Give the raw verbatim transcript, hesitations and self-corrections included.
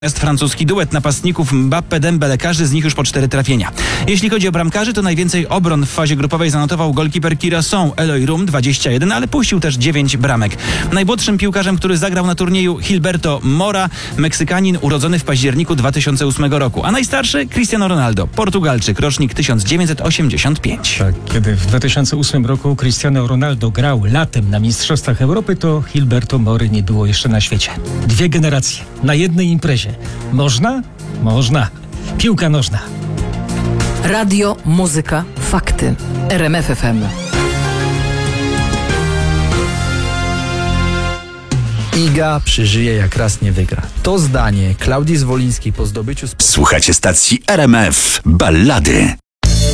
Jest francuski duet napastników Mbappé Dembele, każdy z nich już po cztery trafienia. Jeśli chodzi o bramkarzy, to najwięcej obron w fazie grupowej zanotował golkiper Curaçao Eloy Rum, dwadzieścia jeden, ale puścił też dziewięć bramek. Najmłodszym piłkarzem, który zagrał na turnieju, Gilberto Mora, Meksykanin urodzony w październiku dwa tysiące ósmego roku, a najstarszy Cristiano Ronaldo, Portugalczyk, rocznik tysiąc dziewięćset osiemdziesiąt pięć. Tak, kiedy w dwa tysiące ósmym roku Cristiano Ronaldo grał latem na Mistrzostwach Europy, to Gilberto Mory nie było jeszcze na świecie. Dwie generacje na jednej imprezie. Można? Można. Piłka nożna. Radio, muzyka, fakty. R M F F M. Iga przeżyje, jak raz nie wygra. To zdanie Klaudii Zwolińskiej po zdobyciu... Słuchacie stacji R M F Ballady.